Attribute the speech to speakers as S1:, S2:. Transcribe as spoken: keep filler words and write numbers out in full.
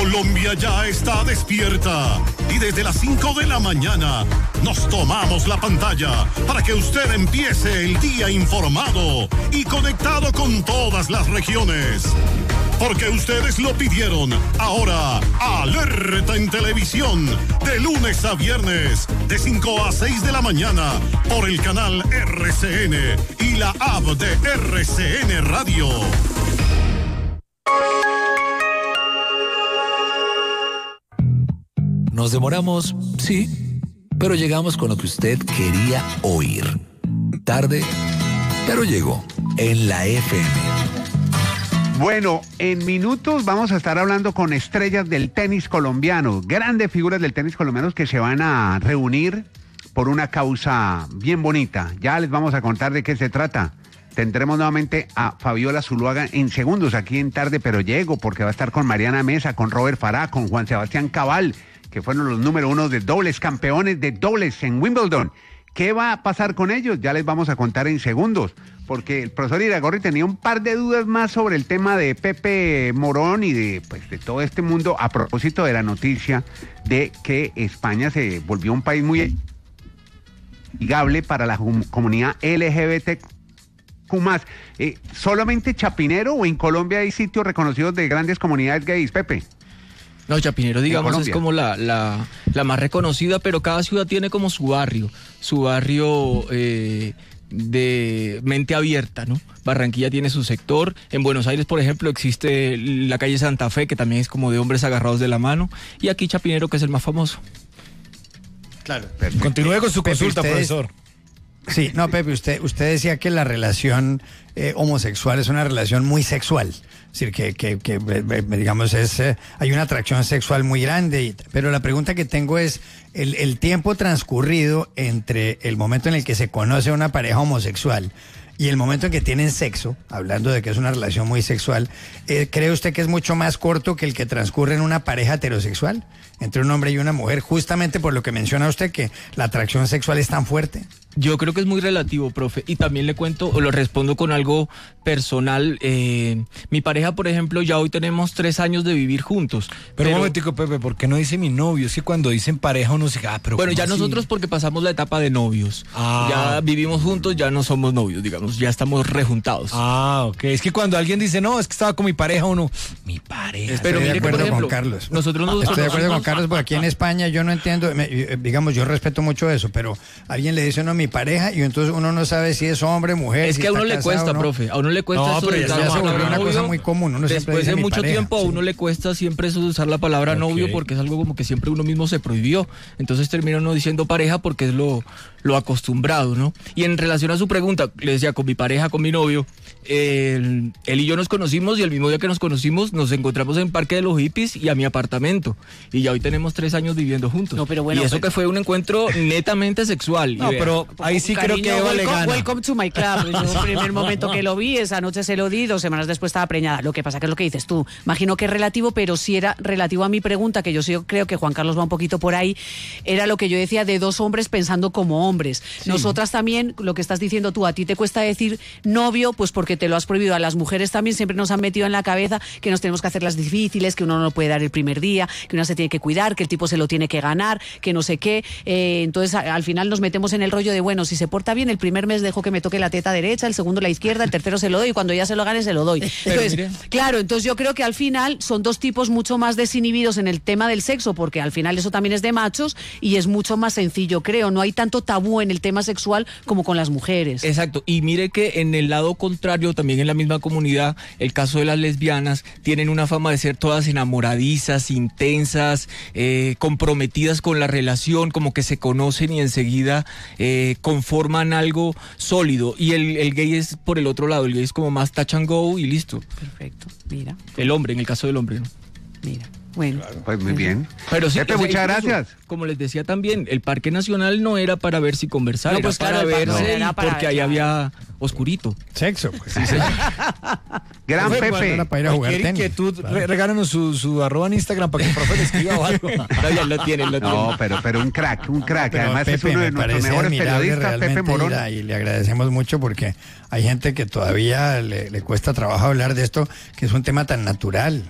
S1: Colombia ya está despierta y desde las cinco de la mañana nos tomamos la pantalla para que usted empiece el día informado y conectado con todas las regiones. Porque ustedes lo pidieron. Ahora, Alerta en Televisión, de lunes a viernes, de cinco a seis de la mañana, por el canal R C N y la app de R C N Radio.
S2: Nos demoramos, sí, pero llegamos con lo que usted quería oír. Tarde, pero llegó en la F M.
S3: Bueno, en minutos vamos a estar hablando con estrellas del tenis colombiano, grandes figuras del tenis colombiano que se van a reunir por una causa bien bonita. Ya les vamos a contar de qué se trata. Tendremos nuevamente a Fabiola Zuluaga en segundos aquí en Tarde Pero Llego, porque va a estar con Mariana Mesa, con Robert Farah, con Juan Sebastián Cabal, que fueron los número uno de dobles, campeones de dobles en Wimbledon. ¿Qué va a pasar con ellos? Ya les vamos a contar en segundos, porque el profesor Iragorri tenía un par de dudas más sobre el tema de Pepe Morón y de, pues, de todo este mundo, a propósito de la noticia de que España se volvió un país muy amigable para la comunidad L G B T Q más. Eh, ¿Solamente Chapinero o en Colombia hay sitios reconocidos de grandes comunidades gays, Pepe?
S4: No, Chapinero, digamos, es como la, la, la más reconocida, pero cada ciudad tiene como su barrio, su barrio eh, de mente abierta, ¿no? Barranquilla tiene su sector, en Buenos Aires, por ejemplo, existe la calle Santa Fe, que también es como de hombres agarrados de la mano, y aquí Chapinero, que es el más famoso.
S5: Claro. Perfecto. Continúe con su
S6: Pepe,
S5: consulta,
S6: ustedes...
S5: profesor.
S6: Sí, no, Pepe, usted, usted decía que la relación eh, homosexual es una relación muy sexual. Es decir, que, que, que digamos, es, eh, hay una atracción sexual muy grande. Y, pero la pregunta que tengo es, el, el tiempo transcurrido entre el momento en el que se conoce a una pareja homosexual y el momento en que tienen sexo, hablando de que es una relación muy sexual, eh, ¿cree usted que es mucho más corto que el que transcurre en una pareja heterosexual, entre un hombre y una mujer, justamente por lo que menciona usted, que la atracción sexual es tan fuerte?
S4: Yo creo que es muy relativo, profe, y también le cuento, o lo respondo con algo personal. Eh, mi pareja, por ejemplo, ya hoy tenemos tres años de vivir juntos.
S5: Pero,
S4: pero
S5: un momentico, Pepe, ¿por qué no dice mi novio? Es que cuando dicen pareja uno se... Ah, pero
S4: bueno, ya
S5: así?
S4: nosotros porque pasamos la etapa de novios.
S5: Ah.
S4: Ya vivimos juntos, ya no somos novios, digamos, ya estamos rejuntados.
S5: Ah, ok. Es que cuando alguien dice, no, es que estaba con mi pareja, uno... Mi pareja.
S6: Pero
S4: Estoy
S6: mire,
S4: de acuerdo
S6: por ejemplo,
S4: con
S6: Carlos.
S4: Nosotros nos
S6: Estoy de acuerdo
S4: conocimos...
S6: con Carlos, porque aquí en España yo no entiendo, me, digamos, yo respeto mucho eso, pero alguien le dice uno mi pareja y entonces uno no sabe si es hombre, mujer.
S4: Es
S6: si
S4: que a uno
S6: está
S4: le cuesta,
S6: no.
S4: profe, a uno le cuesta
S5: No,
S4: eso
S5: pero
S4: de
S5: ya
S4: usar
S6: Ya
S4: la
S6: se volvió
S4: palabra
S6: una cosa
S4: novio.
S6: muy común. Uno siempre
S4: Después
S6: dice
S4: de
S6: mi
S4: mucho
S6: pareja,
S4: tiempo a
S6: sí.
S4: uno le cuesta siempre eso de usar la palabra
S5: Ok.
S4: novio, porque es algo como que siempre uno mismo se prohibió. Entonces termina uno diciendo pareja porque es lo, lo acostumbrado, ¿no? Y en relación a su pregunta, le decía, con mi pareja, con mi novio, él, él y yo nos conocimos y el mismo día que nos conocimos nos encontramos en Parque de los Hippies y a mi apartamento. Y ya hoy tenemos tres años viviendo juntos.
S7: No, pero bueno,
S4: y eso
S7: pero...
S4: que fue un encuentro netamente sexual.
S5: No,
S4: y
S5: pero
S7: Con
S5: ahí sí
S7: cariño,
S5: creo que Eva le
S7: welcome,
S5: gana.
S7: welcome to my club. Yo el primer momento que lo vi, esa noche se lo di, dos semanas después estaba preñada. Lo que pasa que es lo que dices tú. Imagino que es relativo, pero sí era relativo a mi pregunta, que yo sí creo que Juan Carlos va un poquito por ahí, era lo que yo decía de dos hombres pensando como hombres. Sí. Nosotras también, lo que estás diciendo tú, a ti te cuesta decir novio, pues porque te lo has prohibido. A las mujeres también siempre nos han metido en la cabeza que nos tenemos que hacer las difíciles, que uno no puede dar el primer día, que una se tiene que cuidar, que el tipo se lo tiene que ganar, que no sé qué. Eh, entonces, a, al final nos metemos en el rollo de, bueno, si se porta bien, el primer mes dejo que me toque la teta derecha, el segundo la izquierda, el tercero se lo doy y cuando ya se lo gane se lo doy. Entonces,
S4: mire.
S7: claro, entonces yo creo que al final son dos tipos mucho más desinhibidos en el tema del sexo, porque al final eso también es de machos y es mucho más sencillo, creo. No hay tanto tabú en el tema sexual como con las mujeres.
S4: Exacto, y mire que en el lado contrario, también en la misma comunidad, el caso de las lesbianas, tienen una fama de ser todas enamoradizas, intensas, eh, comprometidas con la relación, como que se conocen y enseguida eh, conforman algo sólido. Y el, el gay es por el otro lado, el gay es como más touch and go y listo.
S7: Perfecto, mira.
S4: El hombre, en el caso del hombre, ¿no?
S7: Mira. Bueno,
S3: pues muy bien.
S4: Pero sí,
S3: Pepe,
S4: o sea,
S3: muchas
S4: incluso,
S3: gracias.
S4: Como les decía también, el Parque Nacional no era para ver si conversar,
S7: No, pues
S4: era
S7: claro,
S4: para
S7: el parque
S4: verse
S7: era
S4: y
S7: para
S4: porque
S7: ver,
S4: ahí
S7: claro.
S4: había oscurito.
S6: Sexo, pues.
S4: Sí, sí.
S3: Gran
S5: Profe,
S3: Pepe.
S6: Era para ir a jugar
S5: Cualquier
S6: tenis.
S5: inquietud,
S6: Claro.
S5: re- regálanos su, su arroba en Instagram para que el profe le escriba o algo.
S4: No, ya lo tiene, lo tiene.
S3: No, pero, pero un crack, un crack.
S6: Pero
S3: Además es
S6: Pepe,
S3: uno de
S6: me
S3: nuestros
S6: parece
S3: mejores
S6: admirable
S3: periodistas, Pepe
S6: realmente,
S3: Morón.
S6: y, la- y le agradecemos mucho porque hay gente que todavía le, le cuesta trabajo hablar de esto, que es un tema tan natural.